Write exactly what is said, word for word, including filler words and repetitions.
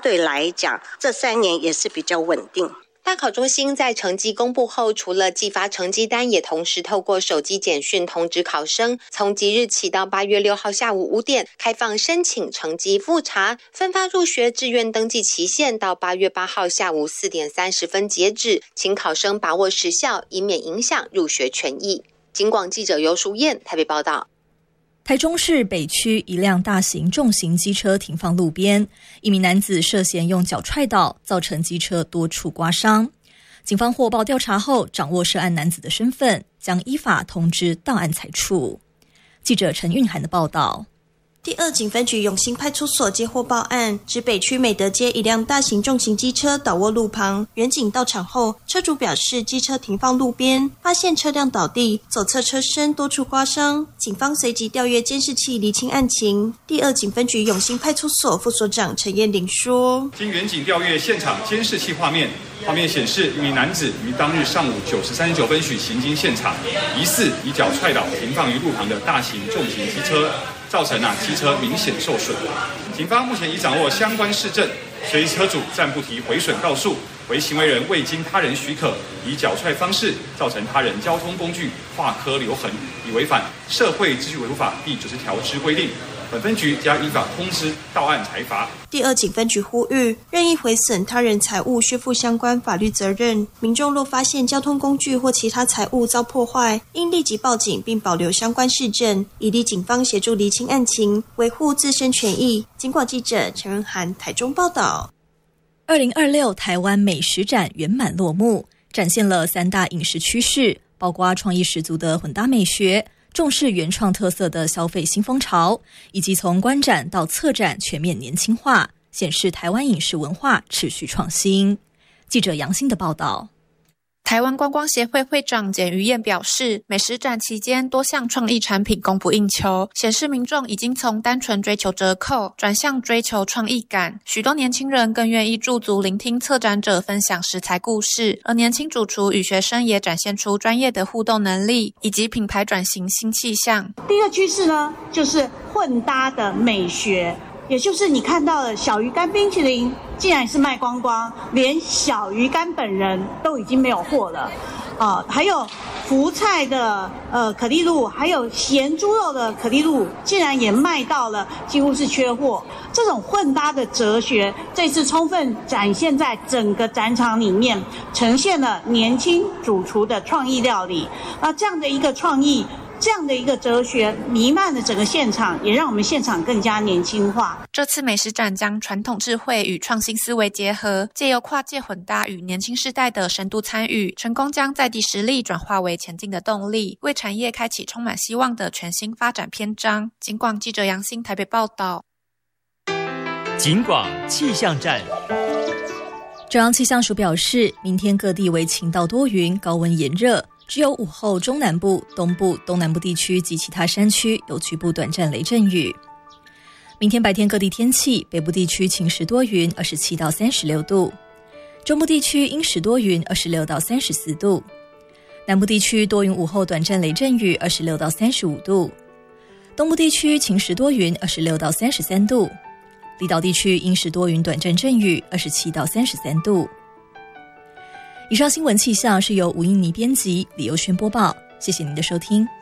对来讲这三年也是比较稳定。 大考中心在成绩公布后，除了寄发成绩单，也同时透过手机简讯通知考生，从即日起到八月六号下午五点开放申请成绩复查，分发入学志愿登记期限到八月八号下午四点三十分截止，请考生把握时效，以免影响入学权益。警广记者尤淑燕台北报道。 台中市北区一辆大型重型机车停放路边，一名男子涉嫌用脚踹倒，造成机车多处刮伤。警方获报调查后，掌握涉案男子的身份，将依法通知档案裁处。记者陈韵涵的报道。 第二警分局永兴派出所接获报案，指北区美德街一辆大型重型机车倒卧路旁，员警到场后，车主表示机车停放路边，发现车辆倒地，左侧车身多处刮伤，警方随即调阅监视器厘清案情。第二警分局永兴派出所副所长陈彦玲说， 经员警调阅现场监视器画面，画面显示一名男子于当日上午九时三十九分许行经现场，疑似以脚踹倒停放于路旁的大型重型机车，造成啊机车明显受损。警方目前已掌握相关事证，随车主暂不提毁损告诉，为行为人未经他人许可，以脚踹方式造成他人交通工具划刻留痕，已违反社会秩序维护法第九十条之规定。本分局将依法通知到案裁罚。 第二警分局呼吁，任意毁损他人财物需负相关法律责任。民众若发现交通工具或其他财物遭破坏，应立即报警并保留相关事证，以利警方协助厘清案情，维护自身权益。警广记者陈润涵台中报道。 二零二六台湾美食展圆满落幕，展现了三大饮食趋势，包括创意十足的混搭美学，重视原创特色的消费新风潮，以及从观展到策展全面年轻化，显示台湾饮食文化持续创新。记者杨欣的报道。 台湾观光协会会长简于燕表示，美食展期间多项创意产品供不应求，显示民众已经从单纯追求折扣转向追求创意感，许多年轻人更愿意驻足聆听策展者分享食材故事，而年轻主厨与学生也展现出专业的互动能力以及品牌转型新气象。 第一个趋势呢，就是混搭的美学，也就是你看到的小鱼干冰淇淋竟然是卖光光，连小鱼干本人都已经没有货了，呃，还有福菜的呃可丽露，还有咸猪肉的可丽露，竟然也卖到了几乎是缺货。这种混搭的哲学，这次充分展现在整个展场里面，呈现了年轻主厨的创意料理。那这样的一个创意，这样的一个哲学弥漫了整个现场，也让我们现场更加年轻化。 这次美食展将传统智慧与创新思维结合，借由跨界混搭与年轻世代的深度参与，成功将在地实力转化为前进的动力，为产业开启充满希望的全新发展篇章。警广记者杨欣台北报道。 警广气象站。 中央气象署表示，明天各地为晴到多云，高温炎热，只有午后中南部、东部、东南部地区及其他山区有局部短暂雷阵雨。明天白天各地天气，北部地区晴时多云，二十七到三十六度；中部地区阴时多云，二十六到三十四度；南部地区多云午后短暂雷阵雨，二十六到三十五度；东部地区晴时多云，二十六到三十三度；离岛地区阴时多云短暂阵雨，二十七到三十三度。以上新闻气象是由吴英妮编辑，李优轩播报，谢谢您的收听。